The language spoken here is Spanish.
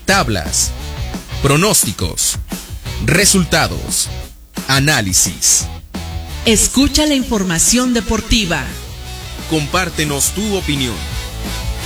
tablas, pronósticos, resultados, análisis. Escucha la información deportiva. Compártenos tu opinión.